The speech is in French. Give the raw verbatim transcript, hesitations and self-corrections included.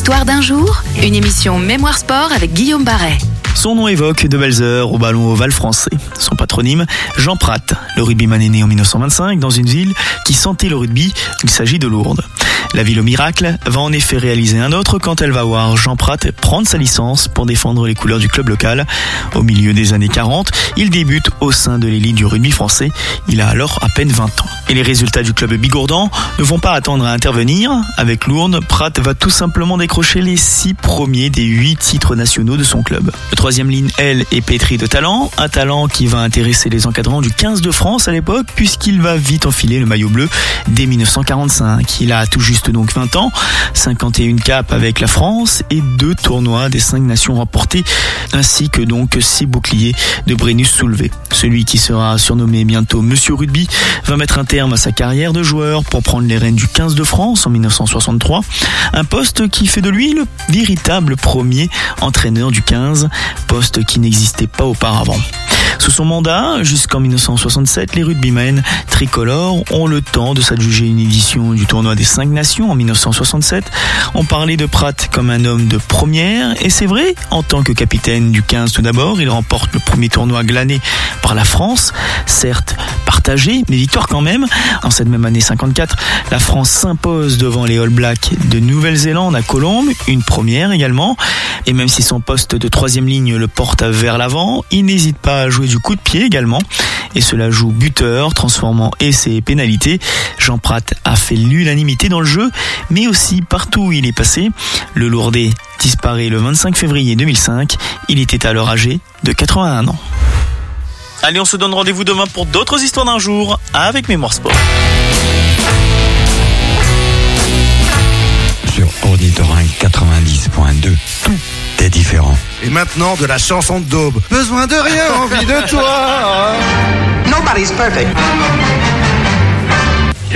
L'histoire d'un jour, une émission Mémoire Sport avec Guillaume Barret. Son nom évoque de belles heures au ballon ovale français. Son patronyme, Jean Prat. Le rugbyman est né en dix-neuf cent vingt-cinq dans une ville qui sentait le rugby. Il s'agit de Lourdes. La ville au miracle va en effet réaliser un autre quand elle va voir Jean Prat prendre sa licence pour défendre les couleurs du club local. Au milieu des années quarante, il débute au sein de l'élite du rugby français. Il a alors à peine vingt ans. Et les résultats du club bigourdan ne vont pas attendre à intervenir. Avec Lourdes, Prat va tout simplement décrocher les six premiers des huit titres nationaux de son club. Le troisième ligne, elle, est pétrie de talent. Un talent qui va intéresser les encadrants du quinze de France à l'époque, puisqu'il va vite enfiler le maillot bleu dès dix-neuf cent quarante-cinq. Il a tout juste donc vingt ans, cinquante et un capes avec la France et deux tournois des cinq nations remportés, ainsi que donc six boucliers de Brennus soulevés. Celui qui sera surnommé bientôt Monsieur Rugby va mettre un terme à sa carrière de joueur pour prendre les rênes du quinze de France en dix-neuf cent soixante-trois, un poste qui fait de lui le véritable premier entraîneur du quinze, poste qui n'existait pas auparavant. Sous son mandat, jusqu'en dix-neuf cent soixante-sept, les rugbymen tricolores ont le temps de s'adjuger une édition du tournoi des cinq nations en dix-neuf cent soixante-sept. On parlait de Prat comme un homme de première, et c'est vrai, en tant que capitaine du quinze tout d'abord, il remporte le premier tournoi glané par la France, certes partagé, mais victoire quand même. En cette même année cinquante-quatre, la France s'impose devant les All Blacks de Nouvelle-Zélande à Colombes, une première également, et même si son poste de troisième ligne le porte vers l'avant, il n'hésite pas à jouer du coup de pied également, et cela joue buteur, transformant essais et pénalités. Jean Prat a fait l'unanimité dans le jeu, mais aussi partout où il est passé. Le Lourdais disparaît le vingt-cinq février deux mille cinq, il était alors âgé de quatre-vingt-un ans. Allez, on se donne rendez-vous demain pour d'autres histoires d'un jour avec Mémoire Sport. Sur Ornithorynque quatre-vingt-dix point deux, tout est différent. Et maintenant, de la chanson de daube. Besoin de rien, envie de toi. Nobody's perfect. Étonnant, non ?